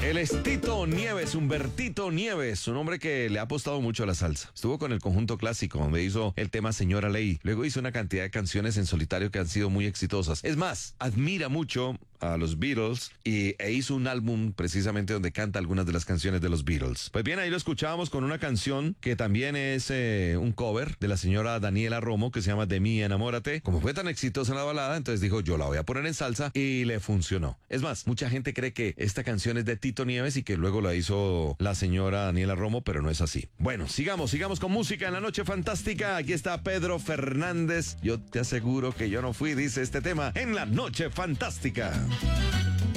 Él es Tito Nieves, Humbertito Nieves, un hombre que le ha apostado mucho a la salsa. Estuvo con el Conjunto Clásico, donde hizo el tema Señora Ley. Luego hizo una cantidad de canciones en solitario que han sido muy exitosas. Es más, admira mucho a los Beatles e hizo un álbum precisamente donde canta algunas de las canciones de los Beatles. Pues bien, ahí lo escuchábamos con una canción que también es un cover de la señora Daniela Romo, que se llama De mí enamórate. Como fue tan exitosa la balada, entonces dijo, yo la voy a poner en salsa, y le funcionó. Es más, mucha gente cree que esta canción es de Tito Nieves y que luego la hizo la señora Daniela Romo, pero no es así. Bueno, sigamos con música en la noche fantástica. Aquí está Pedro Fernández. Yo te aseguro que yo no fui, dice este tema, en la noche fantástica.